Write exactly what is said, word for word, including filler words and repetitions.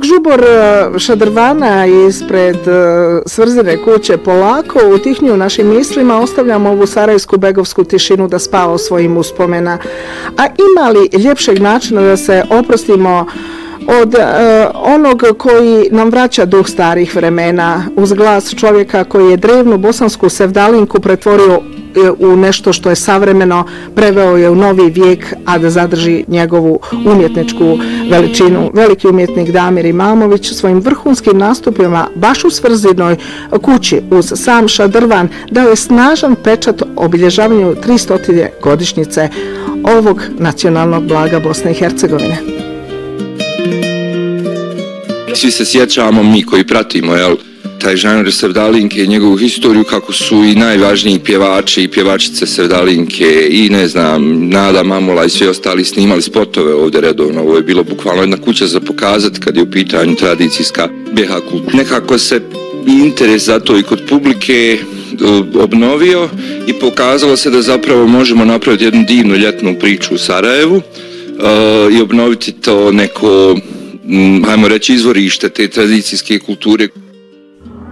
dok žubor šadrvana ispred Svrzine kuće polako utihnju našim mislima, ostavljamo ovu sarajevsku begovsku tišinu da spava o svojim uspomena. A ima li ljepšeg načina da se oprostimo od uh, onog koji nam vraća duh starih vremena, uz glas čovjeka koji je drevnu bosansku sevdalinku pretvorio u nešto što je savremeno, preveo je u novi vijek, a da zadrži njegovu umjetničku veličinu. Veliki umjetnik Damir Imamović svojim vrhunskim nastupima baš u Svrzinoj kući uz sam šadrvan dao je snažan pečat obilježavanju tristotine godišnjice ovog nacionalnog blaga Bosne i Hercegovine. Svi se sjećamo, mi koji pratimo, jel, taj žanr sevdalinke i njegovu historiju, kako su i najvažniji pjevači i pjevačice sevdalinke i ne znam, Nada Mamula i svi ostali snimali spotove ovdje redovno. Ovo je bilo bukvalno jedna kuća za pokazati kad je u pitanju tradicijska B H kultura. Nekako se interes za to i kod publike obnovio i pokazalo se da zapravo možemo napraviti jednu divnu ljetnu priču u Sarajevu uh, i obnoviti to neko, ajmo reći, izvorište te tradicijske kulture.